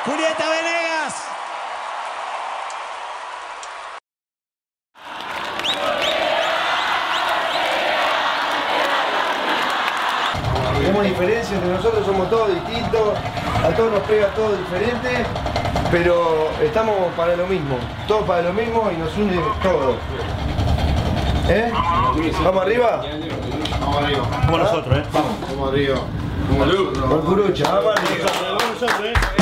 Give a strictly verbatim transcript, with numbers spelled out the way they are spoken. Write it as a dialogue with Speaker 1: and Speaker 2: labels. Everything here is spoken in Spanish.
Speaker 1: Julieta Venegas.
Speaker 2: Tenemos diferencias entre nosotros, somos todos distintos, a todos nos pega todo diferente, pero estamos para lo mismo, todos para lo mismo y nos une todo. ¿Eh? ¿Vamos arriba?
Speaker 3: Vamos arriba.
Speaker 4: Como nosotros, ¿eh?
Speaker 3: Vamos. Vamos arriba. Como nosotros.
Speaker 2: Por Curucha, vamos arriba.
Speaker 4: Vamos nosotros, ¿eh?